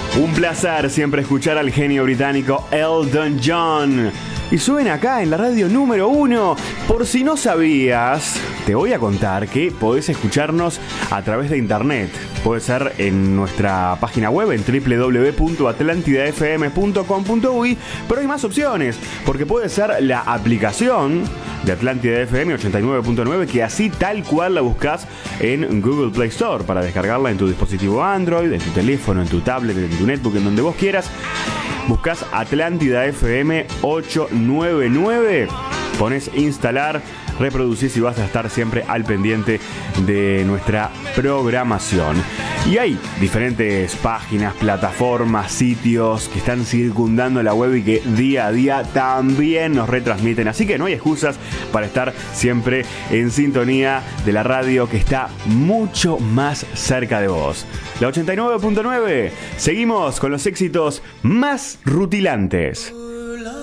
Un placer siempre escuchar al genio británico Elton John. Y suena acá en la radio número 1. Por si no sabías, te voy a contar que podés escucharnos a través de internet. Puede ser en nuestra página web en www.atlantidafm.com.uy, pero hay más opciones, porque puede ser la aplicación de Atlántida FM 89.9, que así tal cual la buscas en Google Play Store para descargarla en tu dispositivo Android, en tu teléfono, en tu tablet, en tu netbook, en donde vos quieras. Buscas Atlántida FM 899, pones instalar, reproducís y vas a estar siempre al pendiente de nuestra programación. Y hay diferentes páginas, plataformas, sitios que están circundando la web y que día a día también nos retransmiten. Así que no hay excusas para estar siempre en sintonía de la radio que está mucho más cerca de vos. La 89.9. Seguimos con los éxitos más rutilantes.